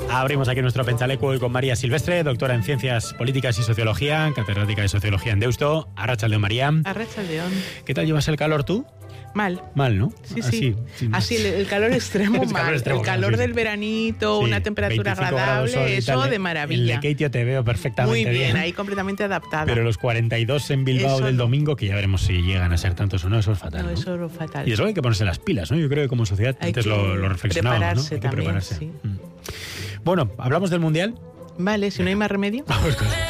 Abrimos aquí nuestro Penchaleco hoy con María Silvestre, doctora en Ciencias Políticas y Sociología, catedrática de Sociología en Deusto. Arratsaldeon, María. Arratsaldeon. ¿Qué tal llevas el calor tú? Mal. Mal, ¿no? Sí. Así el calor extremo mal. El calor del veranito, una temperatura agradable, eso de maravilla. En Lekeitio te veo perfectamente muy bien, ahí completamente adaptada. Pero los 42 en Bilbao eso del no. domingo, que ya veremos si llegan a ser tantos o no, eso es fatal. No, ¿no? eso es fatal. Y eso hay que ponerse las pilas, ¿no? Yo creo que como sociedad Hay antes que lo reflexionábamos, ¿no? prepararse Hay que también, prepararse. sí. Bueno, ¿hablamos del Mundial? Vale, si no hay más remedio. Vamos con eso.